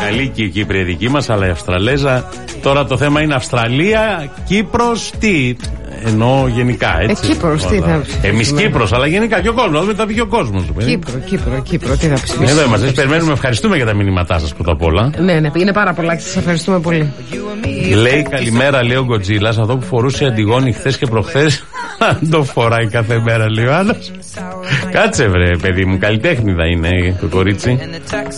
Αλίκη η Κύπρη δική μας, αλλά η Αυστραλέζα. Τώρα το θέμα είναι Αυστραλία, Κύπρος, τι. Εννοώ γενικά, έτσι. Κύπρος, τι θα ψηφίσουμε. Εμείς Κύπρος, αλλά γενικά και ο κόσμος. Μετά βγει ο κόσμος. Κύπρο, τι θα ψηφίσουμε. Εδώ είμαστε, περιμένουμε, ευχαριστούμε για τα μηνύματά σας πρώτα απ' όλα. Ναι, είναι πάρα πολλά και σας ευχαριστούμε πολύ. Λέει καλημέρα, λέει ο Γκοτζίλας. Αυτό που φορούσε η Αντιγόνη χθες και προχθές, αν το φοράει κάθε μέρα, λέει ο άλλος. Κάτσε βρε, παιδί μου, καλλιτέχνηδα είναι το κορίτσι.